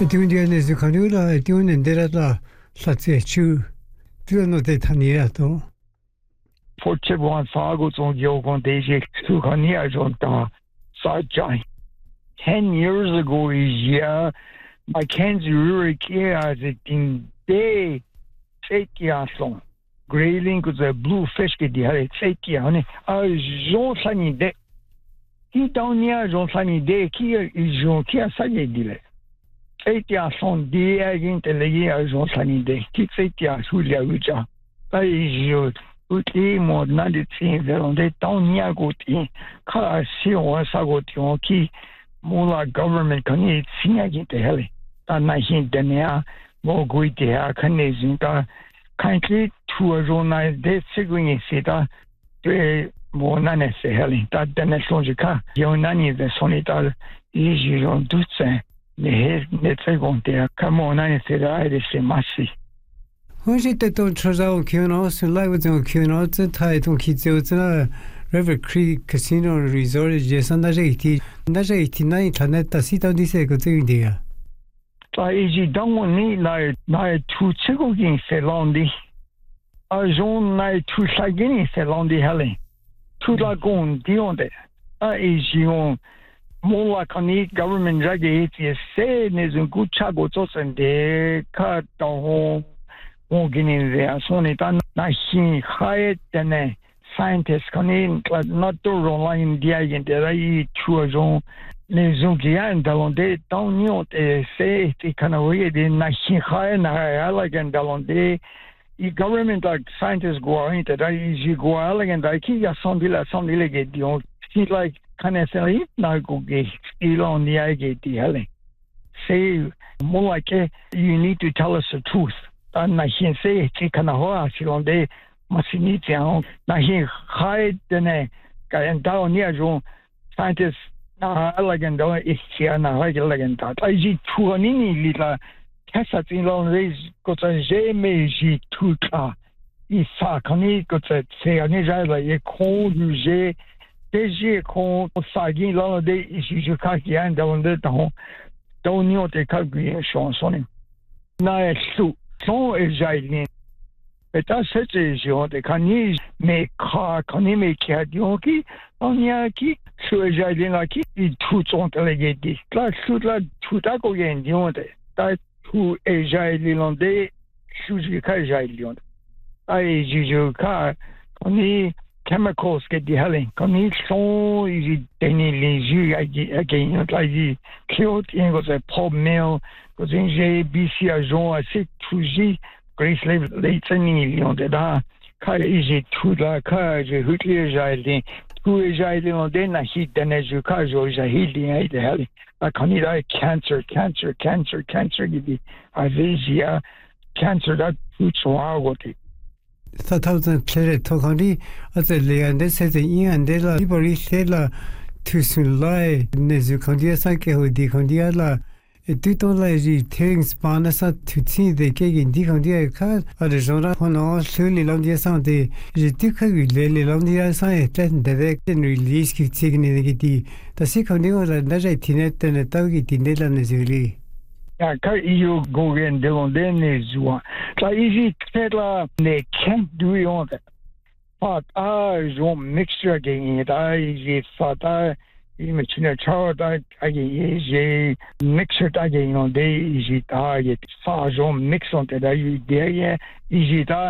Doing the others, you can do that, doing and did that, such a chew. Do you know that Taniato? For Chibwan Sagos on Yogon Deji, Sukania Jonta, Sajai. 10 years ago, Mackenzie Rurikia as it in day, Sekia song. Grayling was a blue fish, get the Sekia, honey. Jean Sunny Day. He down near Jean Sunny Day, Kia is Jean Kia Sunny Dile. Sekia song, day again, Telegia Jean Sunny Day. Kick Sekia, Sulia Ruja. That is you. Uti more than the thing that on the down near Goti. Car see or Sagoti, Ki. More government can eat singing to hell. And I think the near more good there can is kindly to a zone dead signaling sita more none as a hell. That the national your nanny the sonita is your dutse. The head net second there. Come on, I said I say massy. Who's it that don't trust our Kunos and live with your Kunos and tie to kids out River Creek Casino Resort is under 80. That's 89 Tanetta sit on this echo thing there. I don't need like 2 chicken Celondi. I zone like 2 sagini Celondi Helen. 2 lagoon beyond it. Is your more like on the government drag it is saying is a good chago and they cut the whole walking in there. So it not higher than scientists can not do online the agent that I choose les Zongian Dalonde down you say they can read in Nashinhai and Elegant Dalonde. The government like scientists go into that is go elegant. I keep some delegate you see like can I say now go get still on the I get the hell. Say more like you need to tell us the truth. And I can say it can on the Massinitian, Nahin hide the neck and down near John scientists elegant is here and elegant. I see 2 little Cassat in long days got a J. Tuka. Isa can he got a say an Israel a cold J. Deji cold Sagi long day is you can't get down the home. Don't know the Calgary Sean Sonny. Now, so is I. But that's such as you want. Can you make car? Can you make cat? Yoki on Yaki? So as I didn't like it, 2 on delegate this. Class should like 2 taco again. You want it? That 2 as I did on day, shoes you carry. I use your car. Can you chemicals get the helling? Can you so easy? Then you again, like the killed in was a pub mill, because in JBC, I said 2G. Grace later on the car easy to the car, the Hutler Jardin, 2 is on then I hit the as your car, so is a healing the hell. I can need cancer, give it Avesia, cancer that puts on what it. 3000 clear talk on the other lay and this says the Ian Della Liberi Sela to Sulai, Nezucondia Sanke, who decondiala. Du don't like the things Banasa to see the cake in Dicondia card or the genre on all surely long the sound the Duca Lily long the side, then direct and release taking the second year that Tinet and a doggy in Netherlands really. Yeah, you go and down then is one. So easy tell they can't do it on that. But I don't mixture again it. I thought Imagine child I a mixer again on day is it I get far mix on that you there is it